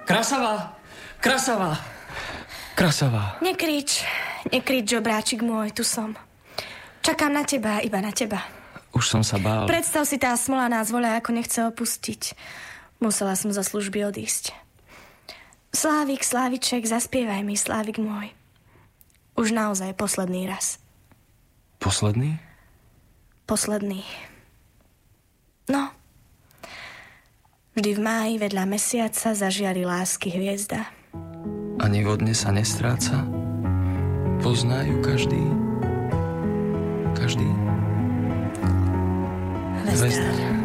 Krasavá! Krasavá! Krasavá! Nekrič, žobráčik môj, tu som. Čakám na teba, iba na teba. Už som sa bál. Predstav si, tá smola nás voľa, ako nechce opustiť. Musela som za služby odísť. Slávik, Sláviček, zaspievaj mi, Slávik môj. Už naozaj posledný raz. Posledný? Posledný. No. Vždy v máji vedľa mesiaca zažiari lásky hviezda. Ani vodne sa nestráca. Poznajú každý. Hvezdár.